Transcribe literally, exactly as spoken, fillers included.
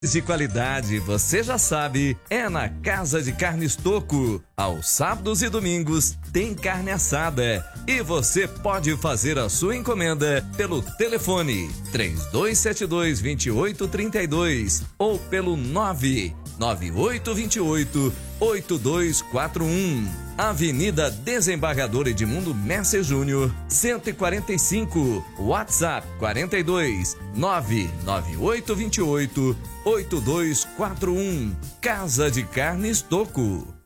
De qualidade, você já sabe, é na Casa de Carnes Toco. Aos sábados e domingos tem carne assada. E você pode fazer a sua encomenda pelo telefone três dois sete dois, dois oito três dois ou pelo nove nove oito dois oito, oito dois quatro um. Avenida Desembargador Edmundo Messer Júnior, cento e quarenta e cinco. WhatsApp quarenta e dois, nove nove oito dois oito, oito dois quatro um. Casa de Carnes Toco.